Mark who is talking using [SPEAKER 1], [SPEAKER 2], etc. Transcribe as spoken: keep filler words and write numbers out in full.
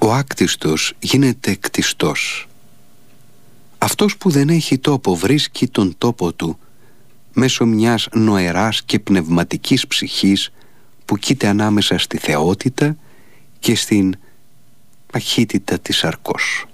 [SPEAKER 1] ο άκτιστος γίνεται κτιστός. Αυτός που δεν έχει τόπο βρίσκει τον τόπο του μέσω μιας νοεράς και πνευματικής ψυχής που κοίται ανάμεσα στη θεότητα και στην παχύτητα της σαρκός.